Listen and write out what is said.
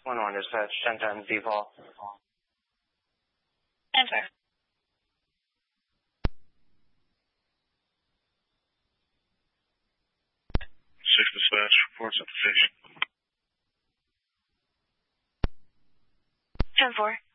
1-1 dispatch, 10-10 default. 10-4. 6 dispatch, reports application. 10-4.